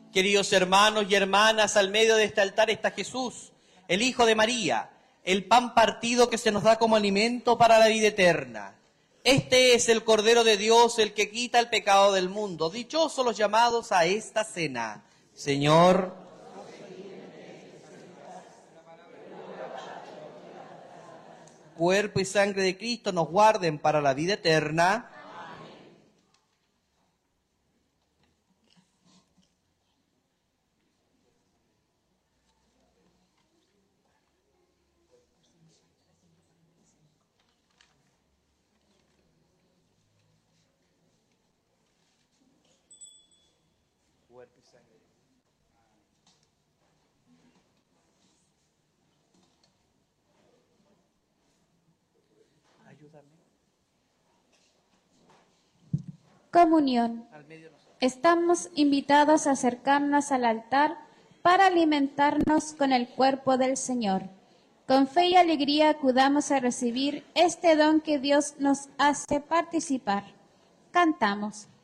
Queridos hermanos y hermanas, al medio de este altar está Jesús, el Hijo de María, el pan partido que se nos da como alimento para la vida eterna. Este es el Cordero de Dios, el que quita el pecado del mundo. Dichosos los llamados a esta cena. Señor, cuerpo y sangre de Cristo nos guarden para la vida eterna. Cuerpo y sangre. Ayúdame. Comunión. Al medio nosotros. Estamos invitados a acercarnos al altar para alimentarnos con el cuerpo del Señor. Con fe y alegría acudamos a recibir este don que Dios nos hace participar. Cantamos.